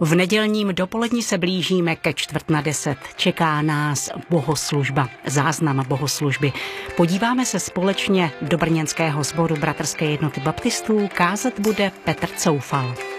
V nedělním dopolední se blížíme ke 9:45. Čeká nás bohoslužba, záznam bohoslužby. Podíváme se společně do brněnského sboru Bratrské jednoty baptistů. Kázat bude Petr Coufal.